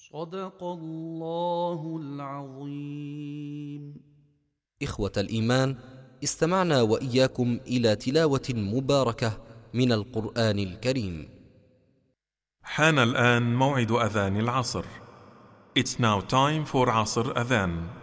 صدق الله العظيم. إخوة الإيمان، استمعنا وإياكم إلى تلاوة مباركة من القرآن الكريم. حان الآن موعد أذان العصر. It's now time for Asr Adhan.